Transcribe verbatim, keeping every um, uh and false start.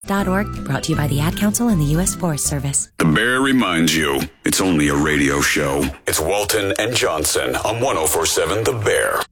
dot org, brought to you by the Ad Council and the U S Forest Service. The Bear reminds you, it's only a radio show. It's Walton and Johnson on one oh four point seven The Bear.